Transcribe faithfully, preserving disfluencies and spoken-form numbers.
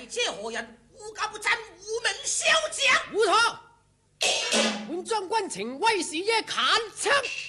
者何人？胡家不真，无名小将。 胡陀，本將軍情威是耶砍槍。